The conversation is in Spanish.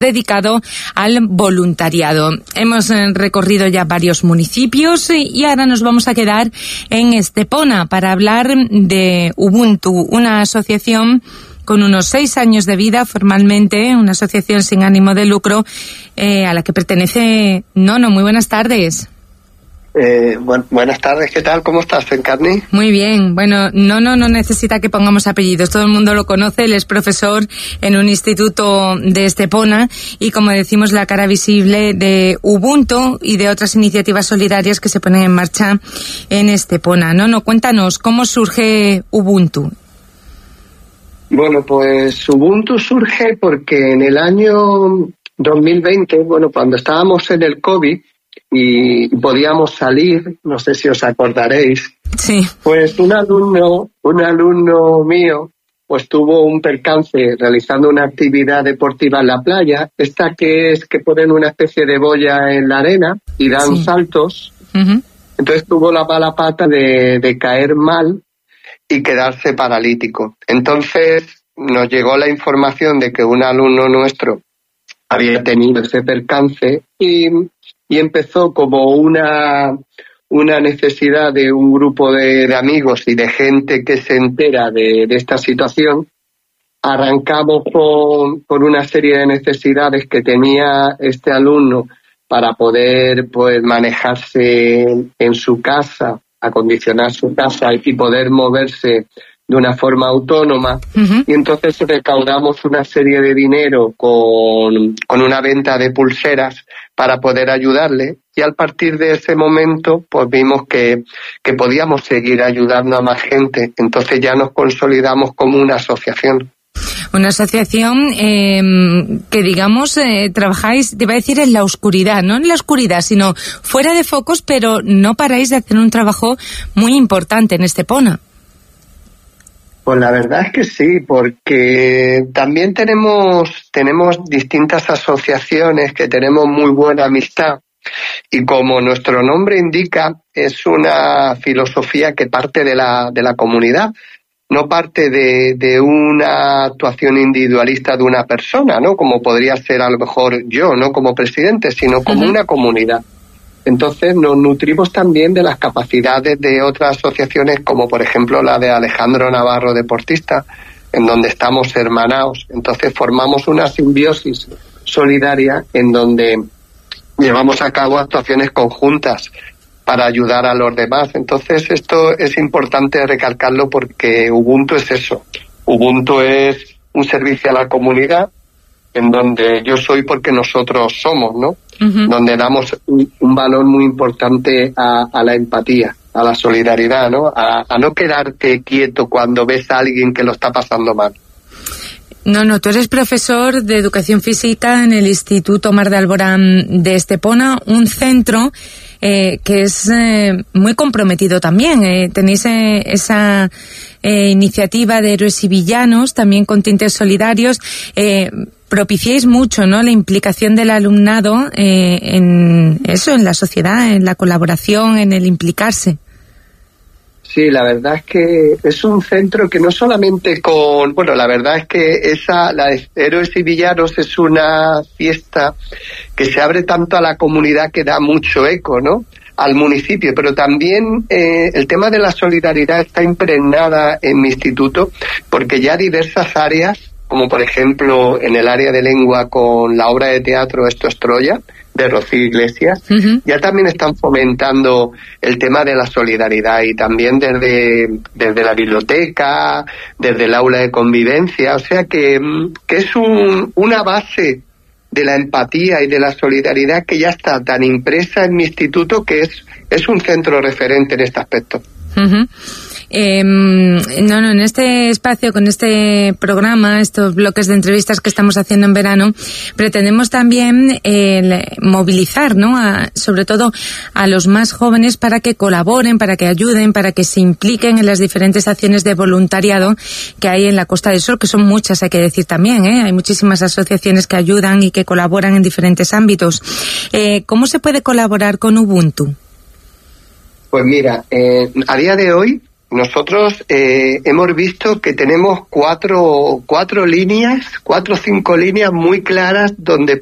dedicado al voluntariado. Hemos recorrido ya varios municipios y ahora nos vamos a quedar en Estepona para hablar de Ubuntu, una asociación con unos 6 años de vida formalmente, una asociación sin ánimo de lucro a la que pertenece Nono. Muy buenas tardes. Buenas tardes, ¿qué tal? ¿Cómo estás, Encarni? Muy bien. Bueno, no necesita que pongamos apellidos, todo el mundo lo conoce, él es profesor en un instituto de Estepona y, como decimos, la cara visible de Ubuntu y de otras iniciativas solidarias que se ponen en marcha en Estepona. Nono, cuéntanos, ¿cómo surge Ubuntu? Bueno, pues Ubuntu surge porque en el año 2020, cuando estábamos en el COVID, y podíamos salir, no sé si os acordaréis, sí. Pues un alumno mío pues tuvo un percance realizando una actividad deportiva en la playa, esta que es que ponen una especie de boya en la arena y dan saltos. Uh-huh. Entonces tuvo la mala pata de caer mal y quedarse paralítico. Entonces nos llegó la información de que un alumno nuestro había tenido ese percance y empezó como una necesidad de un grupo de amigos y de gente que se entera de esta situación. Arrancamos con una serie de necesidades que tenía este alumno para poder pues manejarse en su casa, acondicionar su casa y poder moverse de una forma autónoma. Uh-huh. Y entonces recaudamos una serie de dinero con una venta de pulseras para poder ayudarle, y a partir de ese momento pues vimos que podíamos seguir ayudando a más gente. Entonces ya nos consolidamos como una asociación. Una asociación que, digamos, trabajáis, te iba a decir, en la oscuridad, no en la oscuridad, sino fuera de focos, pero no paráis de hacer un trabajo muy importante en Estepona. Pues la verdad es que sí, porque también tenemos distintas asociaciones que tenemos muy buena amistad, y como nuestro nombre indica, es una filosofía que parte de la comunidad, no parte de una actuación individualista de una persona, ¿no? Como podría ser a lo mejor yo, no como presidente, sino como una comunidad. Entonces nos nutrimos también de las capacidades de otras asociaciones, como por ejemplo la de Alejandro Navarro, deportista, en donde estamos hermanados. Entonces formamos una simbiosis solidaria en donde llevamos a cabo actuaciones conjuntas para ayudar a los demás. Entonces esto es importante recalcarlo porque Ubuntu es eso. Ubuntu es un servicio a la comunidad, en donde yo soy porque nosotros somos, ¿no? Uh-huh. Donde damos un valor muy importante a la empatía, a la solidaridad, ¿no? A no quedarte quieto cuando ves a alguien que lo está pasando mal. No, tú eres profesor de Educación Física en el Instituto Mar de Alborán de Estepona, un centro que es muy comprometido también. Tenéis esa iniciativa de héroes y villanos, también con tintes solidarios. Propiciáis mucho, ¿no?, la implicación del alumnado en la sociedad, en la colaboración, en el implicarse. Sí, la verdad es que es un centro que no solamente la verdad es que la de Héroes y Villanos es una fiesta que se abre tanto a la comunidad que da mucho eco, ¿no?, al municipio, pero también el tema de la solidaridad está impregnada en mi instituto, porque ya diversas áreas, como por ejemplo en el área de lengua con la obra de teatro Esto es Troya, de Rocío Iglesias, uh-huh, ya también están fomentando el tema de la solidaridad, y también desde la biblioteca, desde el aula de convivencia, o sea que es una base de la empatía y de la solidaridad que ya está tan impresa en mi instituto, que es un centro referente en este aspecto. Uh-huh. En este espacio, con este programa, estos bloques de entrevistas que estamos haciendo en verano, pretendemos también movilizar, ¿no?, sobre todo a los más jóvenes para que colaboren, para que ayuden, para que se impliquen en las diferentes acciones de voluntariado que hay en la Costa del Sol, que son muchas, hay que decir también, hay muchísimas asociaciones que ayudan y que colaboran en diferentes ámbitos. ¿Cómo se puede colaborar con Ubuntu? Pues mira, a día de hoy nosotros hemos visto que tenemos cuatro o cinco líneas muy claras donde